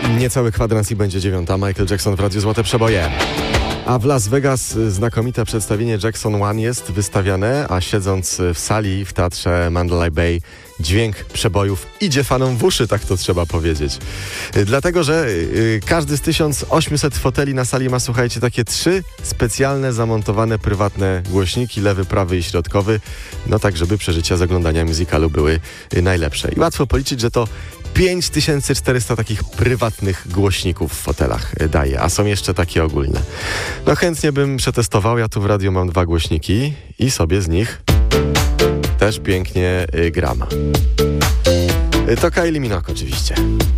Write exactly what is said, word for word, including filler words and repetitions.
Niecały kwadrans i będzie dziewiąta. Michael Jackson w Radiu Złote Przeboje. A w Las Vegas znakomite przedstawienie Jackson One jest wystawiane, a siedząc w sali w teatrze Mandalay Bay dźwięk przebojów idzie fanom w uszy, tak to trzeba powiedzieć. Dlatego, że każdy z tysiąc osiemset foteli na sali ma, słuchajcie, takie trzy specjalne, zamontowane, prywatne głośniki, lewy, prawy i środkowy, no tak, żeby przeżycia z oglądania musicalu były najlepsze. I łatwo policzyć, że to pięć tysięcy czterysta takich prywatnych głośników w fotelach daje, a są jeszcze takie ogólne. No chętnie bym przetestował, ja tu w radiu mam dwa głośniki i sobie z nich też pięknie gram. To Kylie Minogue oczywiście.